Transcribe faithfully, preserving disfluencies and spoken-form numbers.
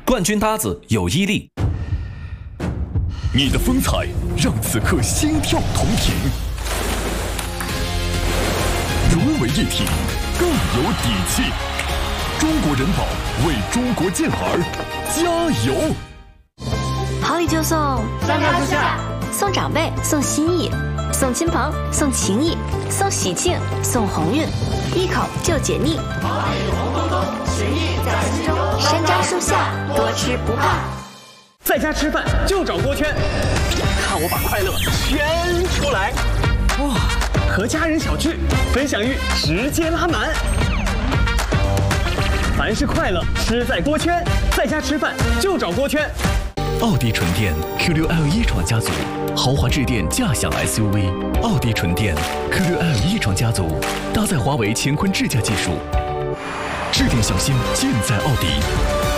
冠军搭子有伊利。 你的风采让此刻心跳同频，融为一体，更有底气。中国人保为中国健儿加油！ 好礼就送三棵树下， 送长辈，送心意，送亲朋，送情谊，送喜庆，送鸿运，一口就解腻。 好礼红彤彤，情谊在心中。 山楂树下，多吃不怕。 在家吃饭就找锅圈，看我把快乐圈出来！哇，和家人小聚，分享欲直接拉满。凡是快乐，吃在锅圈。在家吃饭就找锅圈。 奥迪纯电 Q 六 L 一创家族，豪华智电驾享 S U V。奥迪纯电 Q 六 L 一创家族，搭载华为乾坤智驾技术，智电小新尽在奥迪。